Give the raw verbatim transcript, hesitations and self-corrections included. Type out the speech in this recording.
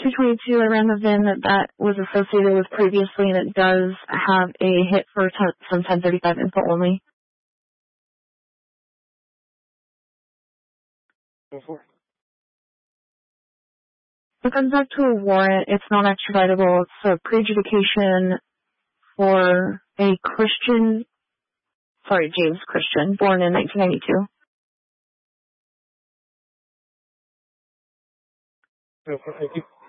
two twenty-two, I ran the V I N that that was associated with previously, and it does have a hit for ten, some ten thirty-five info only. Go for it. It comes back to a warrant. It's non-extraditable. It's a pre-adjudication for a Christian, sorry, James Christian, born in nineteen ninety-two. Go for it. Thank you.